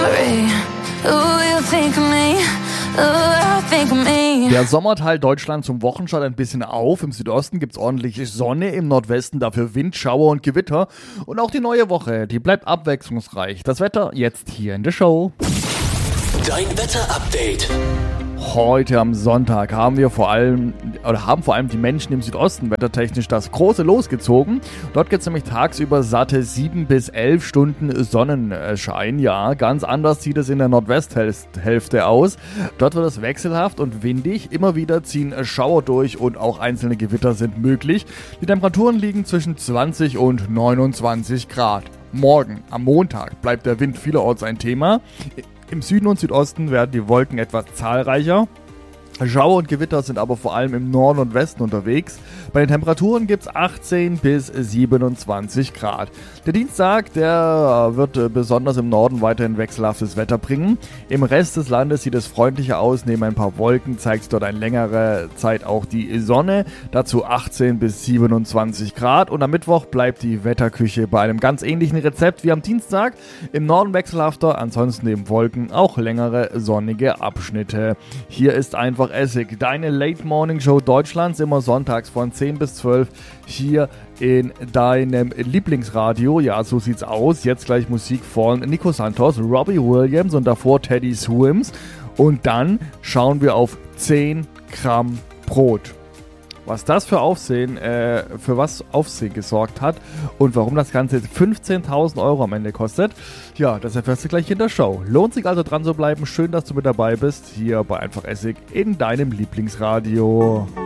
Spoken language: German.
Der Sommerteil Deutschland zum Wochenstart ein bisschen auf. Im Südosten gibt es ordentlich Sonne, im Nordwesten dafür Wind, Schauer und Gewitter. Und auch die neue Woche, die bleibt abwechslungsreich. Das Wetter jetzt hier in der Show. Dein Wetterupdate. Heute am Sonntag haben vor allem die Menschen im Südosten wettertechnisch das große Los gezogen. Dort gibt es nämlich tagsüber satte 7 bis 11 Stunden Sonnenschein. Ja, ganz anders sieht es in der Nordwesthälfte aus. Dort wird es wechselhaft und windig. Immer wieder ziehen Schauer durch und auch einzelne Gewitter sind möglich. Die Temperaturen liegen zwischen 20 und 29 Grad. Morgen, am Montag, bleibt der Wind vielerorts ein Thema. Im Süden und Südosten werden die Wolken etwas zahlreicher. Schauer und Gewitter sind aber vor allem im Norden und Westen unterwegs. Bei den Temperaturen gibt es 18 bis 27 Grad. Der Dienstag, der wird besonders im Norden weiterhin wechselhaftes Wetter bringen. Im Rest des Landes sieht es freundlicher aus. Neben ein paar Wolken zeigt sich dort eine längere Zeit auch die Sonne. Dazu 18 bis 27 Grad. Und am Mittwoch bleibt die Wetterküche bei einem ganz ähnlichen Rezept wie am Dienstag. Im Norden wechselhafter, ansonsten neben Wolken auch längere sonnige Abschnitte. Hier ist einfach Essig, deine Late Morning Show Deutschlands, immer sonntags von 10 bis 12 hier in deinem Lieblingsradio. Ja, so sieht's aus. Jetzt gleich Musik von Nico Santos, Robbie Williams und davor Teddy Swims. Und dann schauen wir auf 10 Gramm Brot. Was das für Aufsehen gesorgt hat und warum das Ganze 15.000 € am Ende kostet, ja, das erfährst du gleich in der Show. Lohnt sich also dran zu bleiben. Schön, dass du mit dabei bist, hier bei Einfach Essig in deinem Lieblingsradio.